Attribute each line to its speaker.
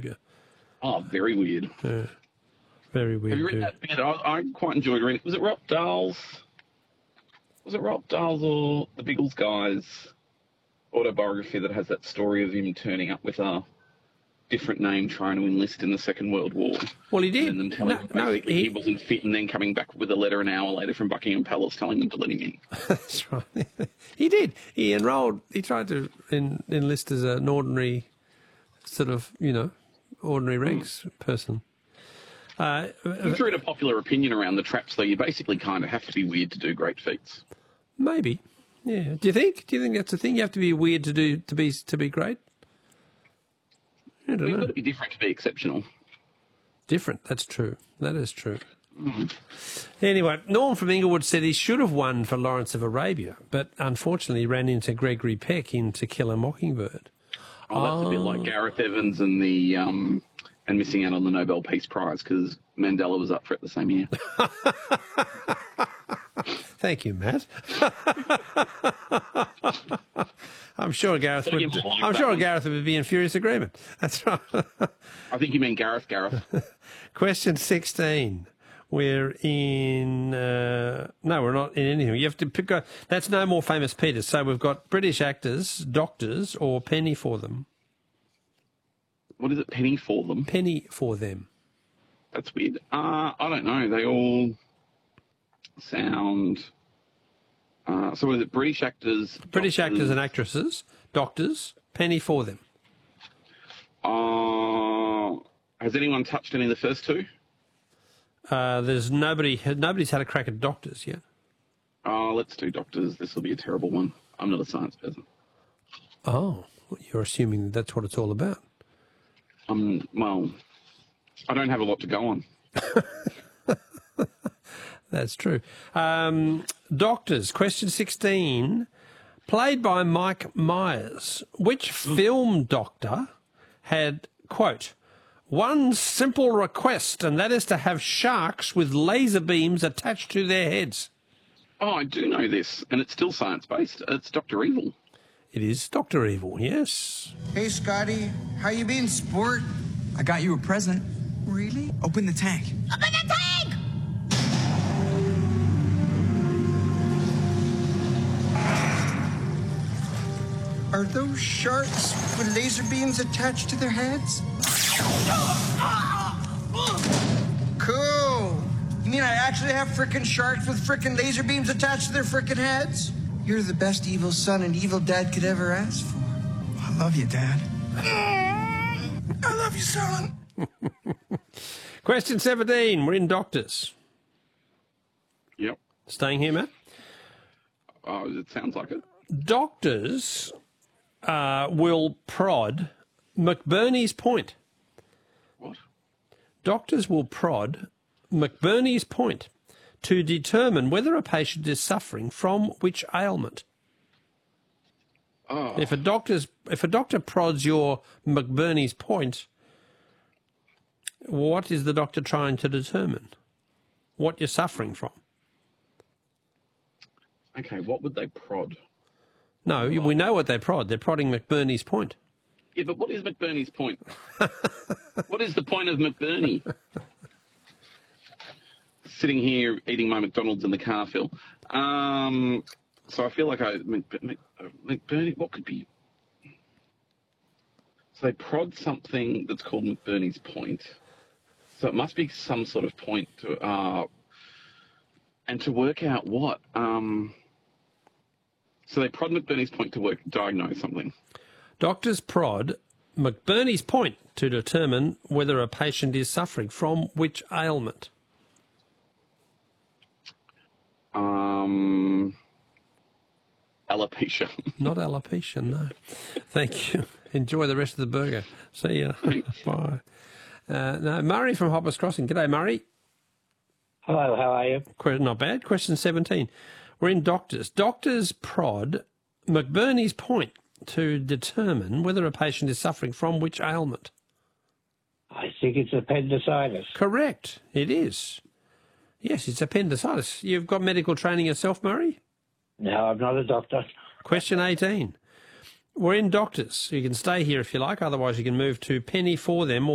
Speaker 1: behaviour.
Speaker 2: Oh, very weird.
Speaker 1: Yeah, very weird.
Speaker 2: Have you read that bit? I quite enjoyed reading it. Was it Rob Dahl's? Was it Rob Dahl's or the Biggles guy's autobiography that has that story of him turning up with a different name trying to enlist in the Second World War?
Speaker 1: Well, he did.
Speaker 2: And then them telling him basically he wasn't fit, and then coming back with a letter an hour later from Buckingham Palace telling them to let him in.
Speaker 1: That's right. He did. He enrolled. He tried to enlist as an ordinary sort of, ordinary ranks person.
Speaker 2: If you read a popular opinion around the traps, though, you basically kind of have to be weird to do great feats.
Speaker 1: Maybe. Yeah. Do you think that's the thing? You have to be weird to be great? I don't know.
Speaker 2: You've got to be different to be exceptional.
Speaker 1: Different. That's true. That is true. Anyway, Norm from Inglewood said he should have won for Lawrence of Arabia, but unfortunately ran into Gregory Peck in To Kill a Mockingbird.
Speaker 2: Oh, that's a bit like Gareth Evans and the and missing out on the Nobel Peace Prize because Mandela was up for it the same year.
Speaker 1: Thank you, Matt. I'm sure Gareth would be in furious agreement. That's right.
Speaker 2: I think you mean Gareth.
Speaker 1: Question 16. We're in... no, we're not in anything. You have to pick... That's No More Famous Peter. So we've got British actors, doctors, or penny for them.
Speaker 2: What is it, penny for them?
Speaker 1: Penny for them.
Speaker 2: That's weird. I don't know. They all sound... so what is it, British actors...
Speaker 1: British actors and actresses, doctors, penny for them.
Speaker 2: Has anyone touched any of the first two?
Speaker 1: There's nobody's had a crack at doctors yet.
Speaker 2: Let's do doctors. This will be a terrible one. I'm not a science person.
Speaker 1: Oh, you're assuming that's what it's all about.
Speaker 2: Well, I don't have a lot to go on.
Speaker 1: That's true. Doctors, question 16. Played by Mike Myers, which film doctor had, quote, one simple request, and that is to have sharks with laser beams attached to their heads?
Speaker 2: Oh, I do know this, and it's still science-based. It's Dr. Evil.
Speaker 1: It is Dr. Evil, yes.
Speaker 3: Hey, Scotty. How you been, sport?
Speaker 4: I got you a present.
Speaker 3: Really?
Speaker 4: Open the tank.
Speaker 5: Open the tank!
Speaker 3: Are those sharks with laser beams attached to their heads? Cool. You mean I actually have frickin' sharks with frickin' laser beams attached to their frickin' heads? You're the best evil son an evil dad could ever ask for.
Speaker 4: I love you, Dad.
Speaker 3: I love you, son.
Speaker 1: Question 17. We're in doctors.
Speaker 2: Yep.
Speaker 1: Staying here, Matt?
Speaker 2: Oh, it sounds like it.
Speaker 1: Doctors will prod McBurney's point.
Speaker 2: What?
Speaker 1: Doctors will prod McBurney's point to determine whether a patient is suffering from which ailment.
Speaker 2: Oh.
Speaker 1: If a doctor prods your McBurney's point, what is the doctor trying to determine? What you're suffering from?
Speaker 2: Okay, what would they prod?
Speaker 1: No, we know what they prod. They're prodding McBurney's point.
Speaker 2: Yeah, but what is McBurney's point? What is the point of McBurney? Sitting here eating my McDonald's in the car, Phil. So I feel like McBurney, what could be? So they prod something that's called McBurney's point. So it must be some sort of point to, and to work out what. So they prod McBurney's point to diagnose something.
Speaker 1: Doctors prod McBurney's point to determine whether a patient is suffering from which ailment.
Speaker 2: Alopecia.
Speaker 1: Not alopecia, no. Thank you. Enjoy the rest of the burger. See you. Bye. No, Murray from Hoppers Crossing. G'day, Murray.
Speaker 6: Hello, how are you?
Speaker 1: Not bad. Question 17. We're in doctors. Doctors prod McBurney's point to determine whether a patient is suffering from which ailment.
Speaker 6: I think it's appendicitis.
Speaker 1: Correct. It is. Yes, it's appendicitis. You've got medical training yourself, Murray?
Speaker 6: No, I'm not a doctor.
Speaker 1: Question 18. We're in doctors. You can stay here if you like, otherwise you can move to penny for them.